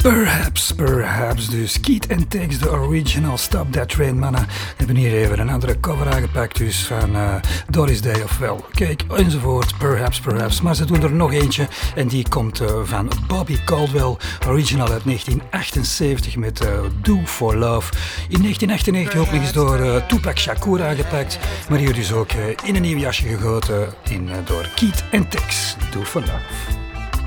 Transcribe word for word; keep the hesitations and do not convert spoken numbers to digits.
Perhaps, perhaps. Dus Keith and Tex, de original Stop That Train mannen, hebben hier even een andere cover aangepakt. Dus van uh, Doris Day ofwel. Kijk, enzovoort. Perhaps, perhaps. Maar ze doen er nog eentje en die komt uh, van Bobby Caldwell. Original uit negentien achtenzeventig met uh, Do For Love. In negentien achtennegentig ook nog eens door uh, Tupac Shakur aangepakt. Maar hier dus ook uh, in een nieuw jasje gegoten in, uh, door Keith and Tex. Do For Love.